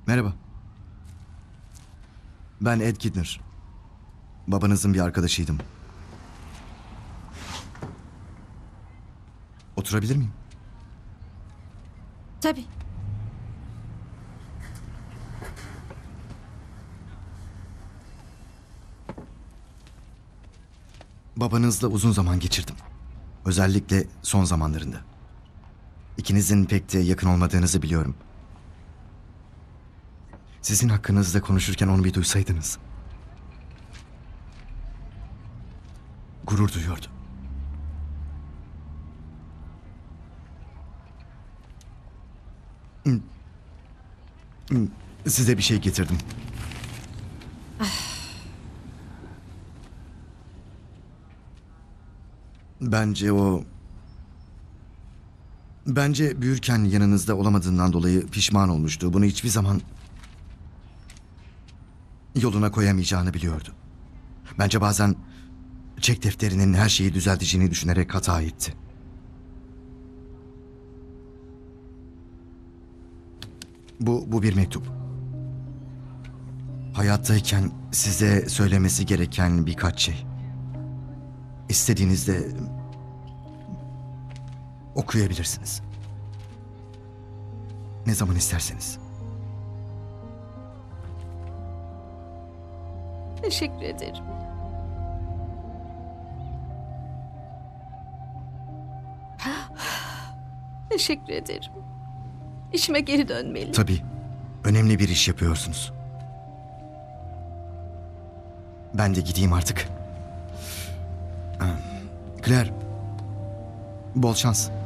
Merhaba. Ben Ed Kidner. Babanızın bir arkadaşıydım. Oturabilir miyim? Tabii. Babanızla uzun zaman geçirdim. Özellikle son zamanlarında. İkinizin pek de yakın olmadığınızı biliyorum. Sizin hakkınızda konuşurken onu bir duysaydınız. Gurur duyuyordu. Size bir şey getirdim. Bence büyürken yanınızda olamadığından dolayı pişman olmuştu. Bunu hiçbir zaman yoluna koyamayacağını biliyordu. Bence bazen çek defterinin her şeyi düzelteceğini düşünerek hata etti. Bu bir mektup. Hayattayken size söylemesi gereken birkaç şey. İstediğinizde okuyabilirsiniz. Ne zaman isterseniz. Teşekkür ederim. Teşekkür ederim. İşime geri dönmeliyim. Tabii, önemli bir iş yapıyorsunuz. Ben de gideyim artık. Claire, bol şans.